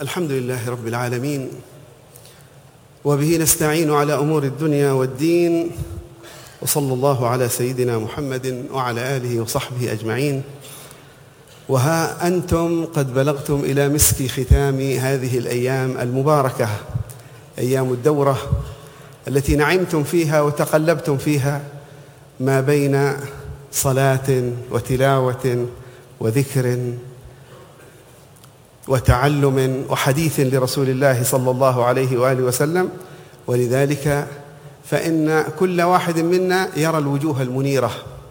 الحمد لله رب العالمين، وبه نستعين على أمور الدنيا والدين، وصلى الله على سيدنا محمد وعلى آله وصحبه أجمعين. وها أنتم قد بلغتم إلى مسك ختام هذه الأيام المباركة، أيام الدورة التي نعمتم فيها وتقلبتم فيها ما بين صلاة وتلاوة وذكر وتعلم وحديث لرسول الله صلى الله عليه وآله وسلم. ولذلك فإن كل واحد منا يرى الوجوه المنيرة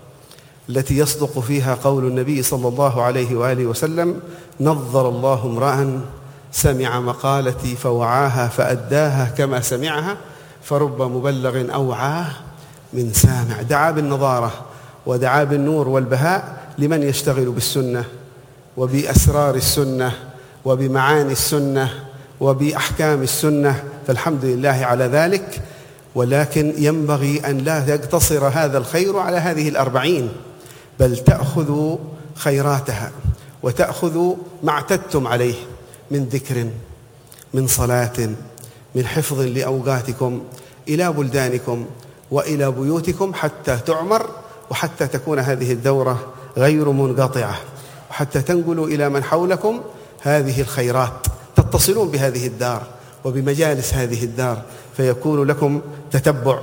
التي يصدق فيها قول النبي صلى الله عليه وآله وسلم: نظر الله امرأ سمع مقالتي فوعاها فأداها كما سمعها، فرب مبلغ أوعاه من سامع. دعا بالنظارة ودعا بالنور والبهاء لمن يشتغل بالسنة وبأسرار السنة وبمعاني السنة وبأحكام السنة، فالحمد لله على ذلك. ولكن ينبغي أن لا يقتصر هذا الخير على هذه 40، بل تأخذوا خيراتها وتأخذوا ما اعتدتم عليه من ذكر، من صلاة، من حفظ لأوقاتكم إلى بلدانكم وإلى بيوتكم، حتى تعمر وحتى تكون هذه الدورة غير منقطعة، وحتى تنقلوا إلى من حولكم هذه الخيرات، تتصلون بهذه الدار وبمجالس هذه الدار، فيكون لكم تتبع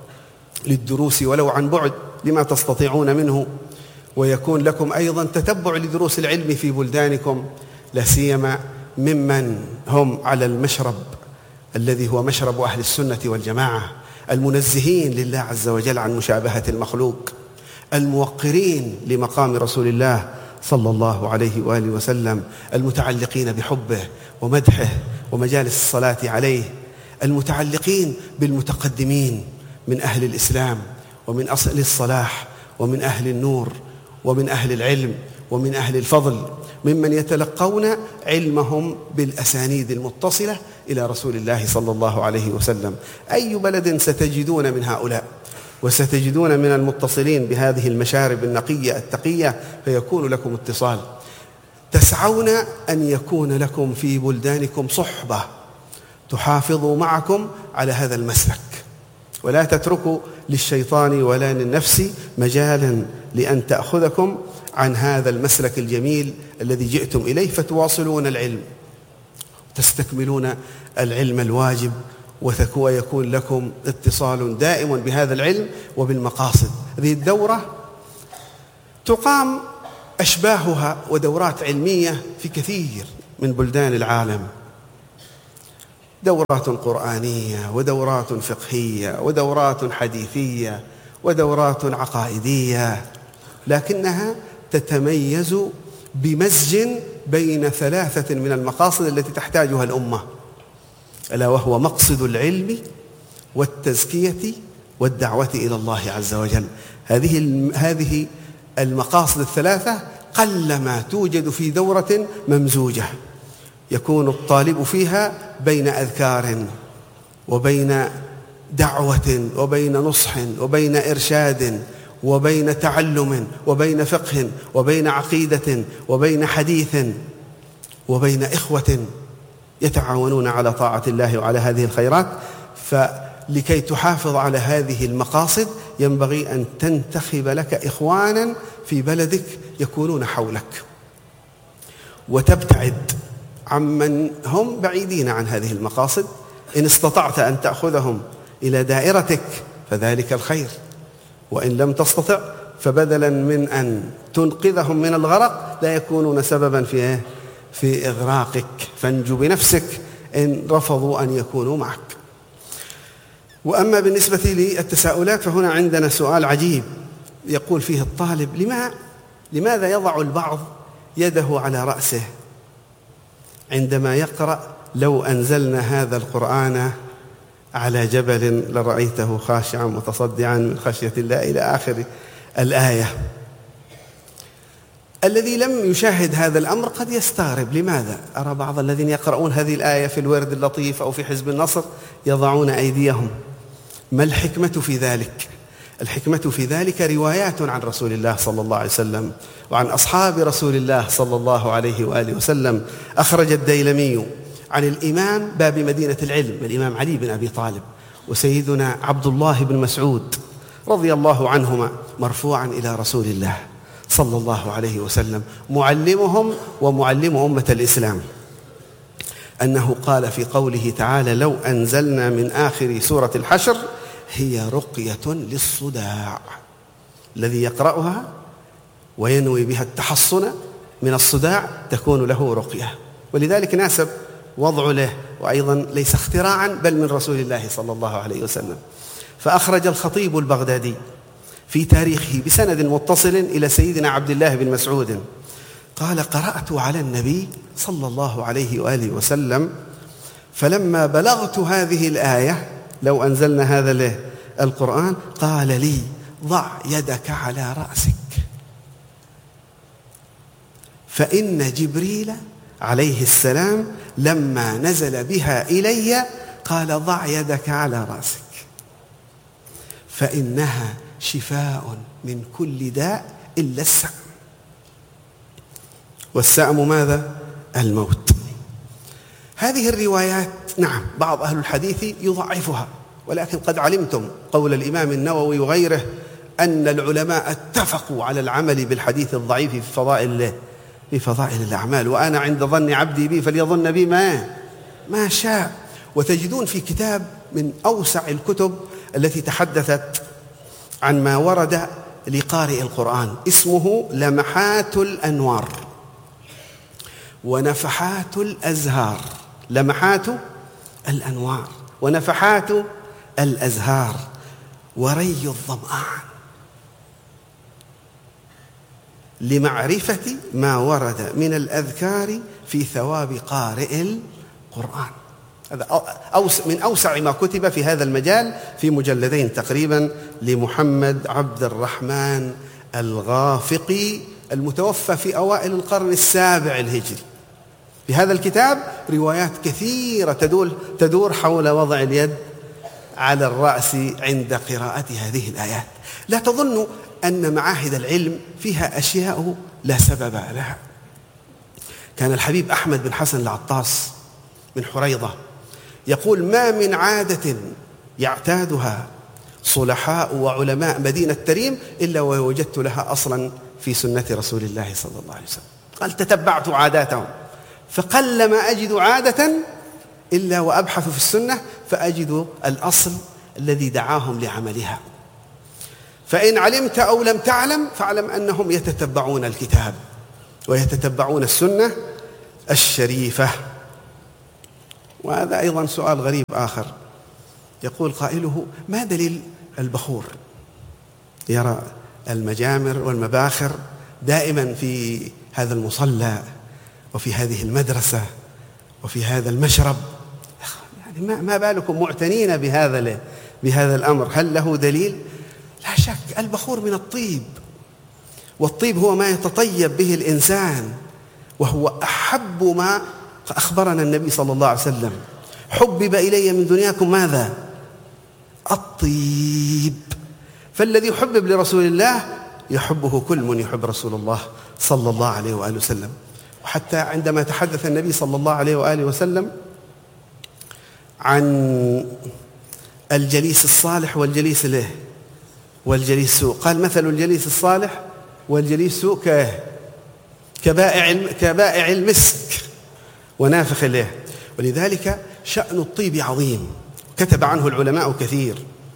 للدروس ولو عن بعد لما تستطيعون منه، ويكون لكم أيضا تتبع لدروس العلم في بلدانكم، لا سيما ممن هم على المشرب الذي هو مشرب أهل السنة والجماعة، المنزهين لله عز وجل عن مشابهة المخلوق، الموقرين لمقام رسول الله صلى الله عليه وآله وسلم، المتعلقين بحبه ومدحه ومجالس الصلاة عليه، المتعلقين بالمتقدمين من أهل الإسلام ومن أصل الصلاح ومن أهل النور ومن أهل العلم ومن أهل الفضل، ممن يتلقون علمهم بالأسانيد المتصلة إلى رسول الله صلى الله عليه وسلم. أي بلد ستجدون من هؤلاء وستجدون من المتصلين بهذه المشارب النقية التقية، فيكون لكم اتصال. تسعون أن يكون لكم في بلدانكم صحبة تحافظوا معكم على هذا المسلك، ولا تتركوا للشيطان ولا للنفس مجالا لأن تأخذكم عن هذا المسلك الجميل الذي جئتم إليه، فتواصلون العلم، تستكملون العلم الواجب، ويكون لكم اتصال دائم بهذا العلم وبالمقاصد. هذه الدورة تقام أشباهها ودورات علمية في كثير من بلدان العالم، دورات قرآنية ودورات فقهية ودورات حديثية ودورات عقائدية، لكنها تتميز بمزج بين 3 من المقاصد التي تحتاجها الأمة، ألا وهو مقصد العلم والتزكية والدعوة إلى الله عز وجل. هذه المقاصد 3 قلما توجد في دورة ممزوجة، يكون الطالب فيها بين أذكار وبين دعوة وبين نصح وبين إرشاد وبين تعلم وبين فقه وبين عقيدة وبين حديث وبين إخوة يتعاونون على طاعة الله وعلى هذه الخيرات. فلكي تحافظ على هذه المقاصد ينبغي أن تنتخب لك إخوانا في بلدك يكونون حولك، وتبتعد عمن هم بعيدين عن هذه المقاصد. إن استطعت أن تأخذهم إلى دائرتك فذلك الخير، وإن لم تستطع فبدلا من أن تنقذهم من الغرق لا يكونون سببا في إغراقك، فانجو بنفسك إن رفضوا أن يكونوا معك. وأما بالنسبة للتساؤلات فهنا عندنا سؤال عجيب يقول فيه الطالب: لماذا يضع البعض يده على رأسه عندما يقرأ: لو أنزلنا هذا القرآن على جبل لرأيته خاشعا متصدعا من خشية الله إلى آخر الآية؟ الذي لم يشاهد هذا الأمر قد يستغرب. لماذا؟ أرى بعض الذين يقرؤون هذه الآية في الورد اللطيف أو في حزب النصر يضعون أيديهم. ما الحكمة في ذلك؟ الحكمة في ذلك روايات عن رسول الله صلى الله عليه وسلم وعن أصحاب رسول الله صلى الله عليه وآله وسلم. أخرج الديلمي عن الإمام باب مدينة العلم الإمام علي بن أبي طالب وسيدنا عبد الله بن مسعود رضي الله عنهما مرفوعا إلى رسول الله صلى الله عليه وسلم معلمهم ومعلم أمة الإسلام أنه قال في قوله تعالى: لو أنزلنا من آخر سورة الحشر هي رقية للصداع. الذي يقرأها وينوي بها التحصن من الصداع تكون له رقية، ولذلك ناسب وضع له، وأيضا ليس اختراعا بل من رسول الله صلى الله عليه وسلم. فأخرج الخطيب البغدادي في تاريخه بسند متصل إلى سيدنا عبد الله بن مسعود قال: قرأت على النبي صلى الله عليه وآله وسلم فلما بلغت هذه الآية لو أنزلنا هذا القرآن قال لي: ضع يدك على رأسك، فإن جبريل عليه السلام لما نزل بها إلي قال: ضع يدك على رأسك فإنها شفاء من كل داء إلا السأم. والسأم ماذا؟ الموت. هذه الروايات نعم بعض أهل الحديث يضعفها، ولكن قد علمتم قول الإمام النووي وغيره أن العلماء اتفقوا على العمل بالحديث الضعيف في فضائل الأعمال، وأنا عند ظن عبدي بي فليظن بي ما شاء. وتجدون في كتاب من أوسع الكتب التي تحدثت عن ما ورد لقارئ القرآن اسمه لمحات الأنوار ونفحات الأزهار. لمحات الأنوار ونفحات الأزهار وري الظمآن لمعرفة ما ورد من الأذكار في ثواب قارئ القرآن. هذا من أوسع ما كتب في هذا المجال في مجلدين تقريبا لمحمد عبد الرحمن الغافقي المتوفى في أوائل القرن السابع الهجري. في هذا الكتاب روايات كثيرة تدور حول وضع اليد على الرأس عند قراءة هذه الآيات. لا تظنوا أن معاهد العلم فيها أشياء لا سبب لها. كان الحبيب أحمد بن حسن العطاس من حريضة يقول: ما من عادة يعتادها صلحاء وعلماء مدينة تريم إلا ووجدت لها أصلا في سنة رسول الله صلى الله عليه وسلم. قال: تتبعت عاداتهم فقل ما أجد عادة إلا وأبحث في السنة فأجد الأصل الذي دعاهم لعملها. فإن علمت أو لم تعلم فاعلم أنهم يتتبعون الكتاب ويتتبعون السنة الشريفة. وهذا أيضا سؤال غريب آخر، يقول قائله: ما دليل البخور؟ يرى المجامر والمباخر دائما في هذا المصلى وفي هذه المدرسة وفي هذا المشرب، يعني ما بالكم معتنين بهذا الأمر؟ هل له دليل؟ لا شك البخور من الطيب، والطيب هو ما يتطيب به الإنسان، وهو أحب ما أخبرنا النبي صلى الله عليه وسلم: حبب إلي من دنياكم ماذا؟ الطيب. فالذي يحبب لرسول الله يحبه كل من يحب رسول الله صلى الله عليه وآله وسلم. وحتى عندما تحدث النبي صلى الله عليه وآله وسلم عن الجليس الصالح والجليس السوء قال: مثل الجليس الصالح والجليس السوء كبائع المسك ونافخ له. ولذلك شأن الطيب عظيم، كتب عنه العلماء كثير.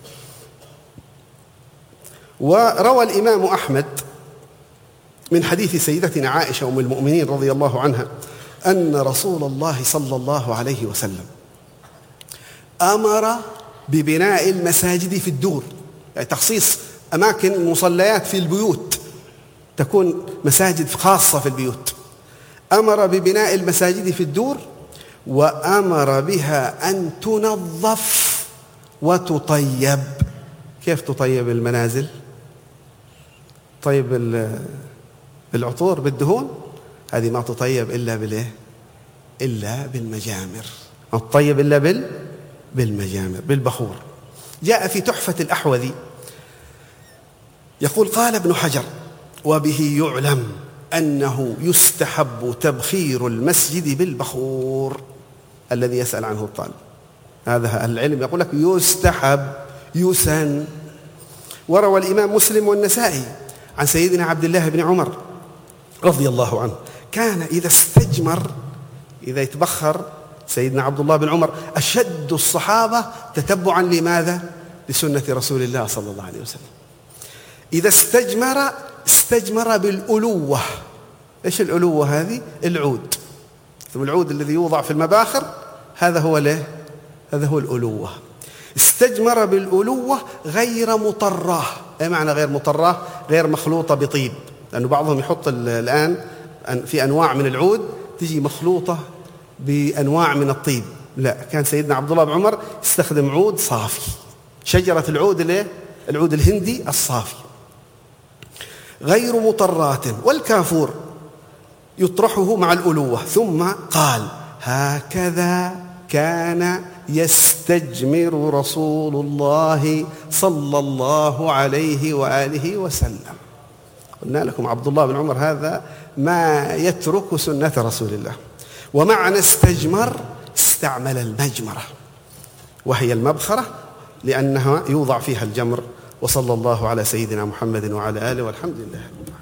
وروى الإمام أحمد من حديث سيدتنا عائشة أم المؤمنين رضي الله عنها أن رسول الله صلى الله عليه وسلم أمر ببناء المساجد في الدور، يعني تخصيص أماكن المصليات في البيوت، تكون مساجد خاصة في البيوت. أمر ببناء المساجد في الدور، وأمر بها أن تنظف وتطيب. كيف تطيب المنازل؟ طيب العطور بالدهون هذه ما تطيب إلا بالمجامر، ما تطيب إلا بالمجامر بالبخور. جاء في تحفة الأحوذي يقول: قال ابن حجر: وبه يعلم أنه يستحب تبخير المسجد بالبخور. الذي يسأل عنه الطالب. هذا أهل العلم يقول لك يستحب، يسن. وروى الإمام مسلم والنسائي عن سيدنا عبد الله بن عمر رضي الله عنه كان إذا استجمر، إذا يتبخر سيدنا عبد الله بن عمر أشد الصحابة تتبعا لماذا؟ لسنة رسول الله صلى الله عليه وسلم. إذا استجمر بالألوة. إيش الألوة هذه؟ العود، العود الذي يوضع في المباخر، هذا هو الألوة. استجمر بالألوة غير مطراه. أي معنى غير مطراه؟ غير مخلوطة بطيب، لأنه بعضهم يحط الآن في أنواع من العود تجي مخلوطة بأنواع من الطيب. لا، كان سيدنا عبد الله بن عمر يستخدم عود صافي، شجرة العود الهندي الصافي غير مطرات. والكافور يطرحه مع الألوة. ثم قال هكذا كان يستجمر رسول الله صلى الله عليه وآله وسلم. قلنا لكم عبد الله بن عمر هذا ما يترك سنة رسول الله. ومعنى استجمر استعمل المجمرة، وهي المبخرة، لأنها يوضع فيها الجمر. وصلى الله على سيدنا محمد وعلى آله، والحمد لله.